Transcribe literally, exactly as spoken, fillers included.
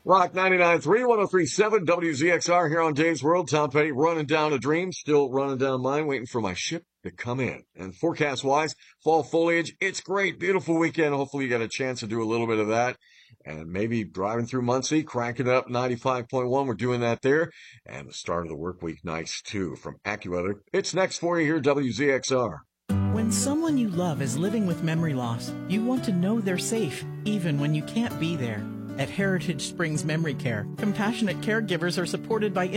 Rock ninety-nine point three, one oh three point seven, W Z X R here on Dave's World. Tom Petty running down a dream, still running down mine, waiting for my ship to come in. And forecast-wise, fall foliage, it's great, beautiful weekend. Hopefully you got a chance to do a little bit of that. And maybe driving through Muncie, cranking it up ninety-five point one. We're doing that there. And the start of the work week nights, too, from AccuWeather. It's next for you here, W Z X R. When someone you love is living with memory loss, you want to know they're safe, even when you can't be there. At Heritage Springs Memory Care, compassionate caregivers are supported by